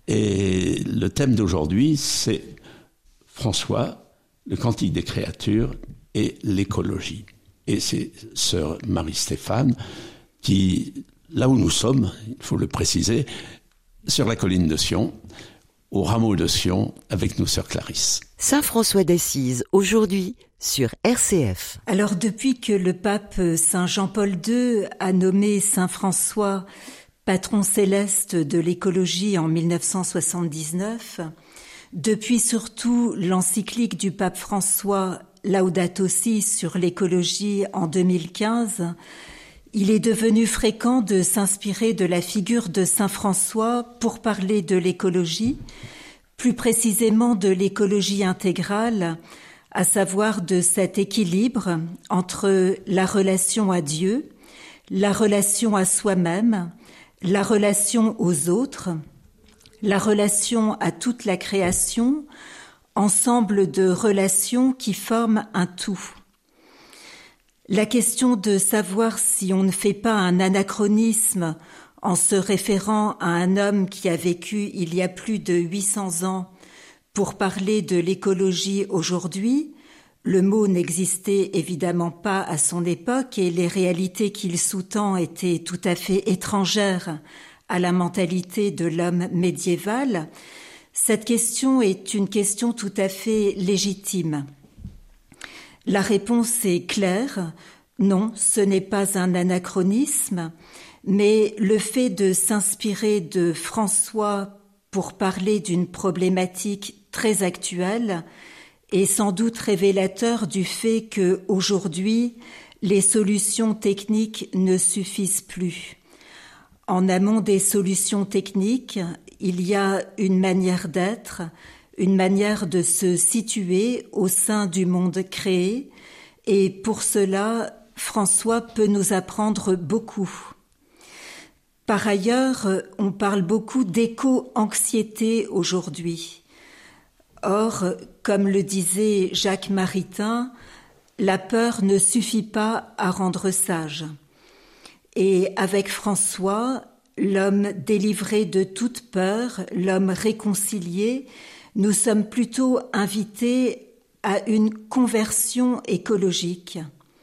Et le thème d'aujourd'hui, c'est François, le cantique des créatures et l'écologie. Et c'est sœur Marie-Stéphane qui, là où nous sommes, il faut le préciser, sur la colline de Sion, au rameau de Sion, avec nous sœur Clarisse. Saint François d'Assise, aujourd'hui, sur RCF. Alors, depuis que le pape Saint Jean-Paul II a nommé Saint François patron céleste de l'écologie en 1979, depuis surtout l'encyclique du pape François Laudato Si sur l'écologie en 2015, il est devenu fréquent de s'inspirer de la figure de Saint François pour parler de l'écologie, plus précisément de l'écologie intégrale, à savoir de cet équilibre entre la relation à Dieu, la relation à soi-même, la relation aux autres, la relation à toute la création, ensemble de relations qui forment un tout. La question de savoir si on ne fait pas un anachronisme en se référant à un homme qui a vécu il y a plus de 800 ans pour parler de l'écologie aujourd'hui, le mot n'existait évidemment pas à son époque et les réalités qu'il sous-tend étaient tout à fait étrangères à la mentalité de l'homme médiéval. Cette question est une question tout à fait légitime. La réponse est claire, non, ce n'est pas un anachronisme, mais le fait de s'inspirer de François pour parler d'une problématique très actuelle est sans doute révélateur du fait qu'aujourd'hui, les solutions techniques ne suffisent plus. En amont des solutions techniques, il y a une manière d'être, une manière de se situer au sein du monde créé, et pour cela, François peut nous apprendre beaucoup. Par ailleurs, on parle beaucoup d'éco-anxiété aujourd'hui. Or, comme le disait Jacques Maritain, la peur ne suffit pas à rendre sage. Et avec François, l'homme délivré de toute peur, l'homme réconcilié, nous sommes plutôt invités à une conversion écologique.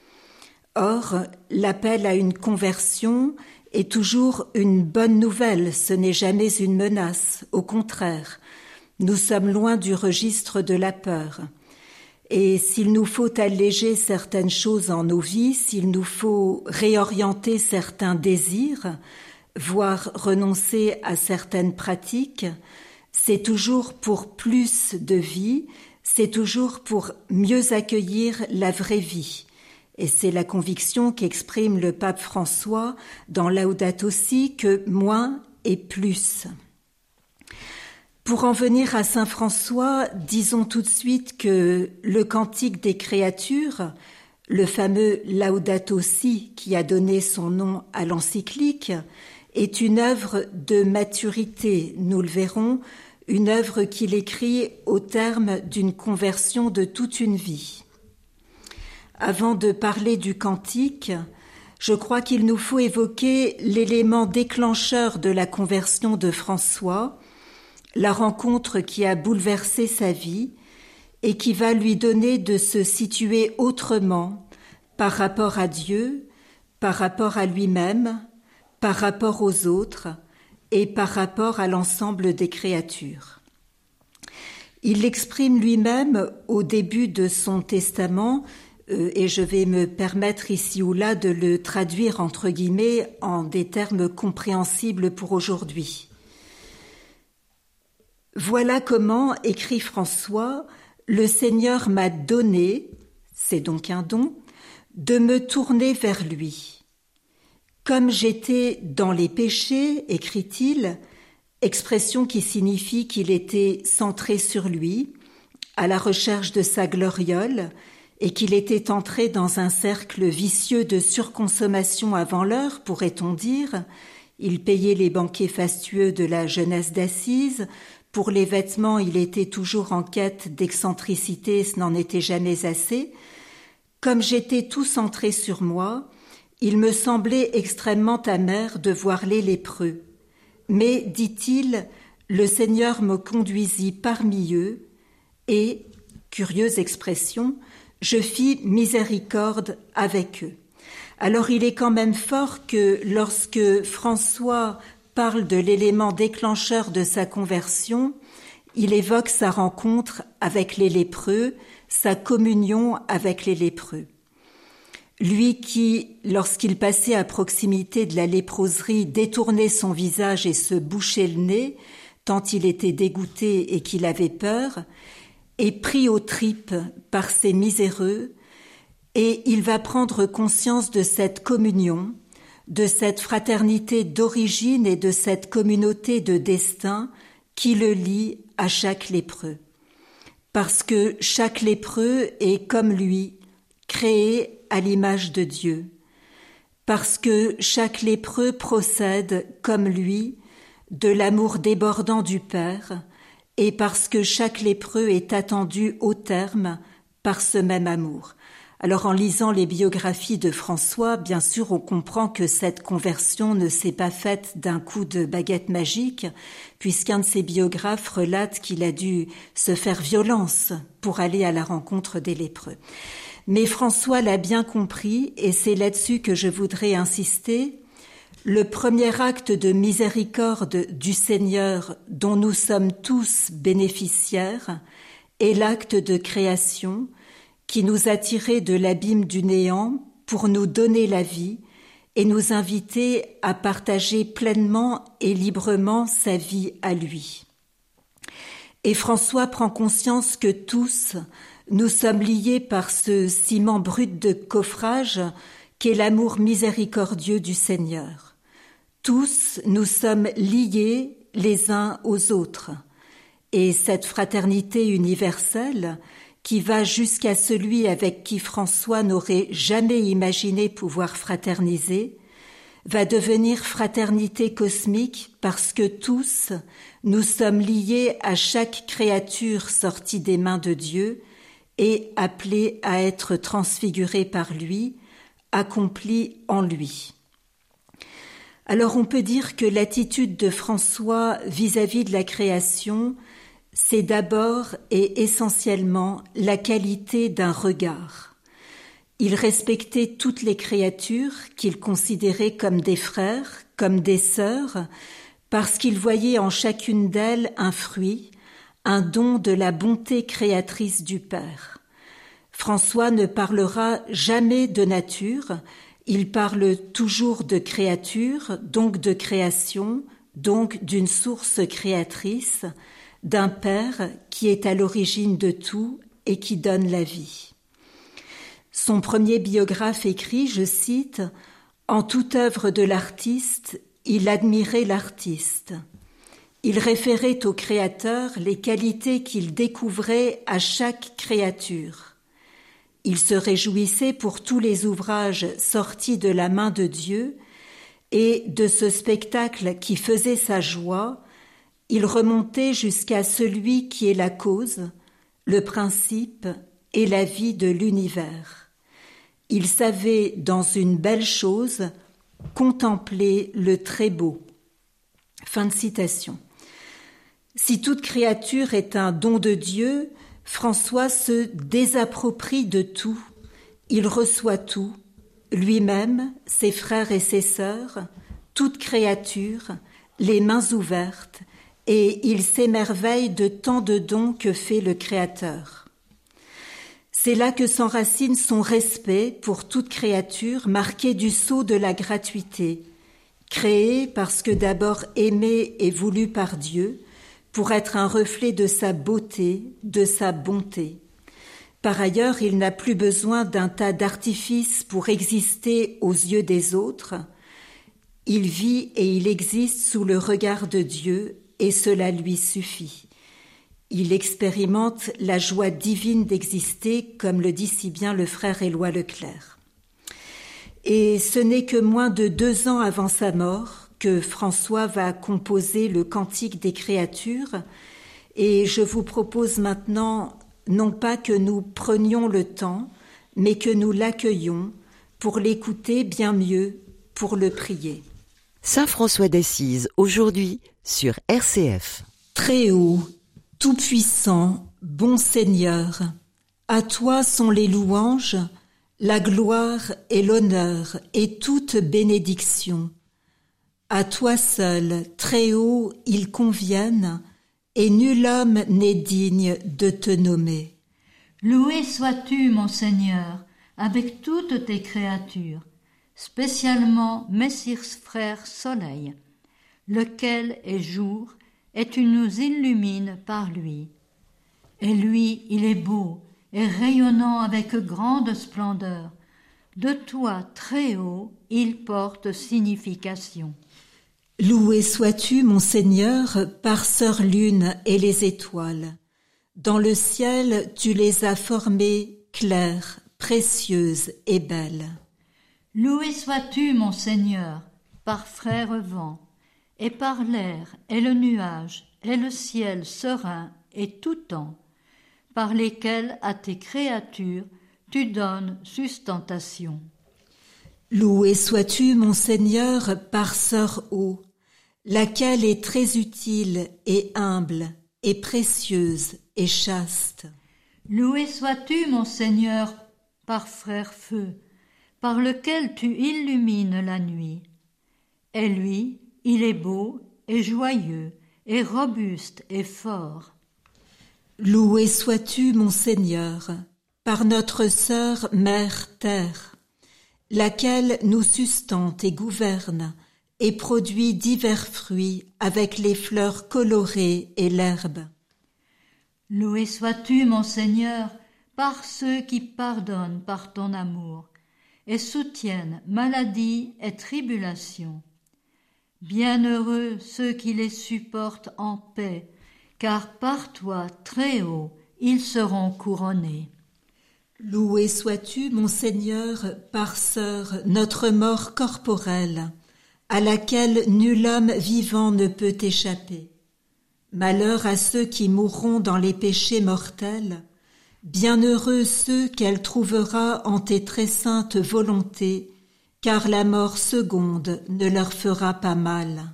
Or, l'appel à une conversion est toujours une bonne nouvelle, ce n'est jamais une menace, au contraire. Nous sommes loin du registre de la peur. Et s'il nous faut alléger certaines choses en nos vies, s'il nous faut réorienter certains désirs, voire renoncer à certaines pratiques, c'est toujours pour plus de vie, c'est toujours pour mieux accueillir la vraie vie. Et c'est la conviction qu'exprime le pape François dans Laudato Si que moins est plus. Pour en venir à Saint François, disons tout de suite que le cantique des créatures, le fameux Laudato Si qui a donné son nom à l'encyclique, est une œuvre de maturité, nous le verrons, une œuvre qu'il écrit au terme d'une conversion de toute une vie. Avant de parler du cantique, je crois qu'il nous faut évoquer l'élément déclencheur de la conversion de François, la rencontre qui a bouleversé sa vie et qui va lui donner de se situer autrement par rapport à Dieu, par rapport à lui-même, par rapport aux autres et par rapport à l'ensemble des créatures. Il l'exprime lui-même au début de son testament, et je vais me permettre ici ou là de le traduire entre guillemets en des termes compréhensibles pour aujourd'hui. Voilà comment, écrit François, le Seigneur m'a donné, c'est donc un don, de me tourner vers lui. Comme j'étais dans les péchés, écrit-il, expression qui signifie qu'il était centré sur lui, à la recherche de sa gloriole, et qu'il était entré dans un cercle vicieux de surconsommation avant l'heure, pourrait-on dire. Il payait les banquets fastueux de la jeunesse d'Assise. Pour les vêtements, il était toujours en quête d'excentricité, ce n'en était jamais assez. Comme j'étais tout centré sur moi, il me semblait extrêmement amer de voir les lépreux. Mais, dit-il, le Seigneur me conduisit parmi eux et, curieuse expression, je fis miséricorde avec eux. Alors il est quand même fort que lorsque François parle de l'élément déclencheur de sa conversion, il évoque sa rencontre avec les lépreux, sa communion avec les lépreux. Lui qui, lorsqu'il passait à proximité de la léproserie, détournait son visage et se bouchait le nez, tant il était dégoûté et qu'il avait peur, est pris aux tripes par ces miséreux, et il va prendre conscience de cette communion, de cette fraternité d'origine et de cette communauté de destin qui le lie à chaque lépreux. Parce que chaque lépreux est comme lui, créé à l'image de Dieu. Parce que chaque lépreux procède, comme lui, de l'amour débordant du Père, et parce que chaque lépreux est attendu au terme par ce même amour. Alors en lisant les biographies de François, bien sûr on comprend que cette conversion ne s'est pas faite d'un coup de baguette magique, puisqu'un de ses biographes relate qu'il a dû se faire violence pour aller à la rencontre des lépreux. Mais François l'a bien compris, et c'est là-dessus que je voudrais insister. Le premier acte de miséricorde du Seigneur dont nous sommes tous bénéficiaires est l'acte de création qui nous a tirés de l'abîme du néant pour nous donner la vie et nous inviter à partager pleinement et librement sa vie à lui. Et François prend conscience que tous, nous sommes liés par ce ciment brut de coffrage qu'est l'amour miséricordieux du Seigneur. Tous, nous sommes liés les uns aux autres. Et cette fraternité universelle, qui va jusqu'à celui avec qui François n'aurait jamais imaginé pouvoir fraterniser, va devenir fraternité cosmique parce que tous, nous sommes liés à chaque créature sortie des mains de Dieu et appelés à être transfigurés par lui, accomplis en lui. Alors on peut dire que l'attitude de François vis-à-vis de la création, c'est d'abord et essentiellement la qualité d'un regard. Il respectait toutes les créatures qu'il considérait comme des frères, comme des sœurs, parce qu'il voyait en chacune d'elles un fruit, un don de la bonté créatrice du Père. François ne parlera jamais de nature, il parle toujours de créature, donc de création, donc d'une source créatrice, d'un Père qui est à l'origine de tout et qui donne la vie. Son premier biographe écrit, je cite, « En toute œuvre de l'artiste, il admirait l'artiste. Il référait au Créateur les qualités qu'il découvrait à chaque créature. Il se réjouissait pour tous les ouvrages sortis de la main de Dieu et de ce spectacle qui faisait sa joie, il remontait jusqu'à celui qui est la cause, le principe et la vie de l'univers. Il savait, dans une belle chose, contempler le très beau. » Fin de citation. Si toute créature est un don de Dieu, François se désapproprie de tout. Il reçoit tout, lui-même, ses frères et ses sœurs, toute créature, les mains ouvertes, et il s'émerveille de tant de dons que fait le Créateur. C'est là que s'enracine son respect pour toute créature, marqué du sceau de la gratuité, créée parce que d'abord aimée et voulue par Dieu, pour être un reflet de sa beauté, de sa bonté. Par ailleurs, il n'a plus besoin d'un tas d'artifices pour exister aux yeux des autres. Il vit et il existe sous le regard de Dieu, et cela lui suffit. Il expérimente la joie divine d'exister, comme le dit si bien le frère Éloi Leclerc. Et ce n'est que moins de 2 ans avant sa mort que François va composer le Cantique des créatures, et je vous propose maintenant non pas que nous prenions le temps, mais que nous l'accueillons pour l'écouter bien mieux, pour le prier. Saint François d'Assise, aujourd'hui sur RCF. Très haut, tout-puissant, bon Seigneur, à toi sont les louanges, la gloire et l'honneur et toute bénédiction. À toi seul, très haut, ils conviennent, et nul homme n'est digne de te nommer. Loué sois-tu, mon Seigneur, avec toutes tes créatures, spécialement Messire Frère Soleil, lequel est jour, et tu nous illumines par lui. Et lui, il est beau, et rayonnant avec grande splendeur. De toi, très haut, il porte signification. Loué sois-tu, mon Seigneur, par sœur lune et les étoiles. Dans le ciel, tu les as formées claires, précieuses et belles. Loué sois-tu, mon Seigneur, par frère vent, et par l'air et le nuage et le ciel serein et tout temps, par lesquels à tes créatures tu donnes sustentation. Loué sois-tu, mon Seigneur, par sœur eau, laquelle est très utile et humble, et précieuse et chaste. Loué sois-tu, mon Seigneur, par frère feu, par lequel tu illumines la nuit. Et lui, il est beau et joyeux, et robuste et fort. Loué sois-tu, mon Seigneur, par notre sœur mère terre, laquelle nous sustente et gouverne, et produit divers fruits avec les fleurs colorées et l'herbe. Loué sois-tu, mon Seigneur, par ceux qui pardonnent par ton amour, et soutiennent maladie et tribulation. Bienheureux ceux qui les supportent en paix, car par toi, très haut, ils seront couronnés. Loué sois-tu, mon Seigneur, par sœur, notre mort corporelle, à laquelle nul homme vivant ne peut échapper. Malheur à ceux qui mourront dans les péchés mortels, bienheureux ceux qu'elle trouvera en tes très saintes volontés, car la mort seconde ne leur fera pas mal.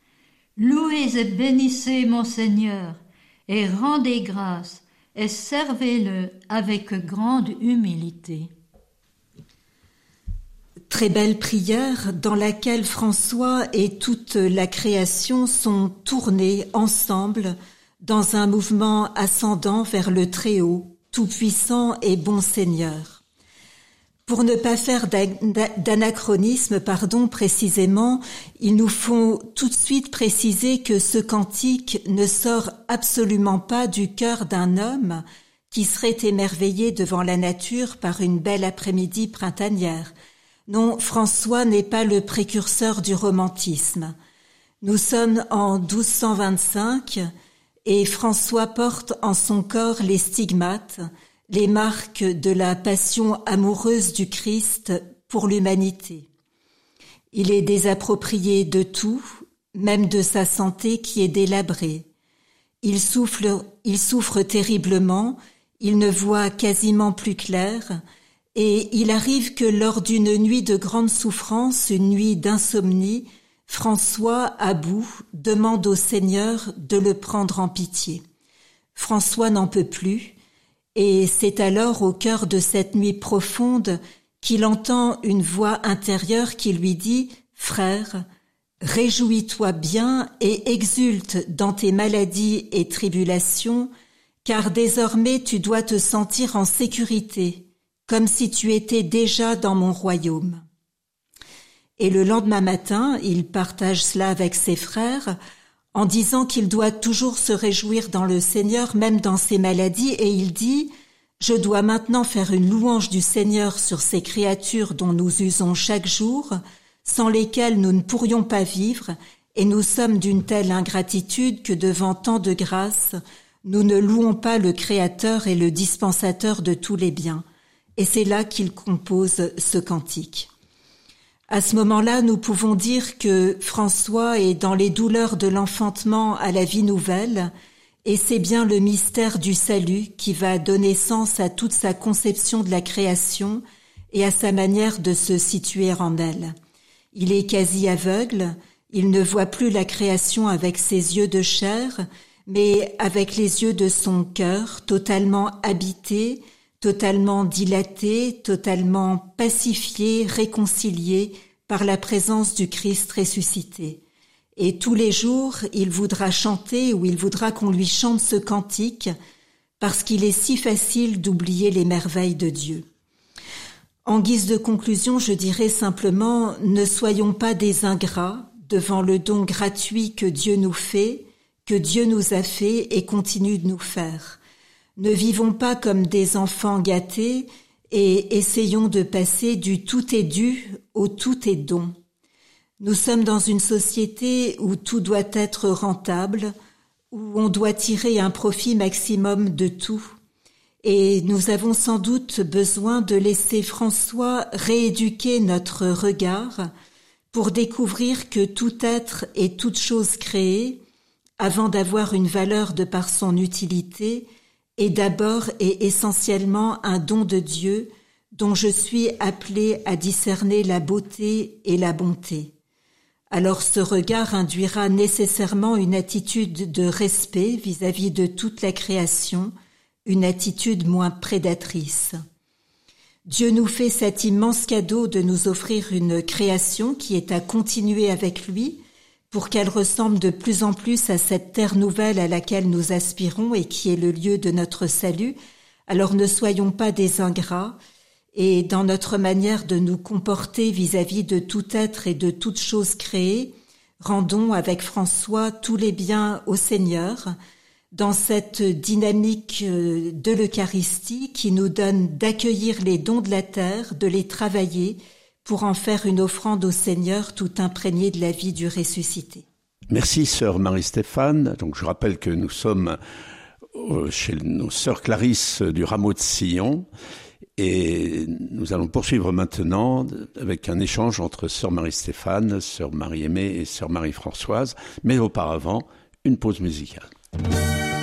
Louez et bénissez mon Seigneur, et rendez grâce, et servez-le avec grande humilité. Très belle prière dans laquelle François et toute la création sont tournés ensemble dans un mouvement ascendant vers le Très-Haut, tout-puissant et bon Seigneur. Pour ne pas faire d'anachronisme, précisément, il nous faut tout de suite préciser que ce cantique ne sort absolument pas du cœur d'un homme qui serait émerveillé devant la nature par une belle après-midi printanière. Non, François n'est pas le précurseur du romantisme. Nous sommes en 1225 et François porte en son corps les stigmates, les marques de la passion amoureuse du Christ pour l'humanité. Il est désapproprié de tout, même de sa santé qui est délabrée. Il souffre terriblement, il ne voit quasiment plus clair, et il arrive que lors d'une nuit de grande souffrance, une nuit d'insomnie, François, à bout, demande au Seigneur de le prendre en pitié. François n'en peut plus, et c'est alors au cœur de cette nuit profonde qu'il entend une voix intérieure qui lui dit « Frère, réjouis-toi bien et exulte dans tes maladies et tribulations, car désormais tu dois te sentir en sécurité, comme si tu étais déjà dans mon royaume. » Et le lendemain matin, il partage cela avec ses frères en disant qu'il doit toujours se réjouir dans le Seigneur, même dans ses maladies, et il dit « Je dois maintenant faire une louange du Seigneur sur ces créatures dont nous usons chaque jour, sans lesquelles nous ne pourrions pas vivre, et nous sommes d'une telle ingratitude que devant tant de grâce, nous ne louons pas le Créateur et le dispensateur de tous les biens. » Et c'est là qu'il compose ce cantique. À ce moment-là, nous pouvons dire que François est dans les douleurs de l'enfantement à la vie nouvelle, et c'est bien le mystère du salut qui va donner sens à toute sa conception de la création et à sa manière de se situer en elle. Il est quasi aveugle, il ne voit plus la création avec ses yeux de chair, mais avec les yeux de son cœur totalement habités, totalement dilatés, totalement pacifiés, réconciliés par la présence du Christ ressuscité. Et tous les jours, il voudra chanter ou il voudra qu'on lui chante ce cantique parce qu'il est si facile d'oublier les merveilles de Dieu. En guise de conclusion, je dirais simplement, ne soyons pas des ingrats devant le don gratuit que Dieu nous fait, que Dieu nous a fait et continue de nous faire. Ne vivons pas comme des enfants gâtés et essayons de passer du tout est dû au tout est don. Nous sommes dans une société où tout doit être rentable, où on doit tirer un profit maximum de tout. Et nous avons sans doute besoin de laisser François rééduquer notre regard pour découvrir que tout être et toute chose créée, avant d'avoir une valeur de par son utilité, est d'abord et essentiellement un don de Dieu dont je suis appelé à discerner la beauté et la bonté. Alors ce regard induira nécessairement une attitude de respect vis-à-vis de toute la création, une attitude moins prédatrice. Dieu nous fait cet immense cadeau de nous offrir une création qui est à continuer avec lui pour qu'elle ressemble de plus en plus à cette terre nouvelle à laquelle nous aspirons et qui est le lieu de notre salut. Alors ne soyons pas des ingrats et dans notre manière de nous comporter vis-à-vis de tout être et de toute chose créée, rendons avec François tous les biens au Seigneur, dans cette dynamique de l'Eucharistie qui nous donne d'accueillir les dons de la terre, de les travailler pour en faire une offrande au Seigneur tout imprégnée de la vie du ressuscité. Merci sœur Marie-Stéphane. Donc je rappelle que nous sommes chez nos sœurs Clarisse du Rameau de Sillon et nous allons poursuivre maintenant avec un échange entre sœur Marie-Stéphane, sœur Marie-Aimée et sœur Marie-Françoise, mais auparavant une pause musicale.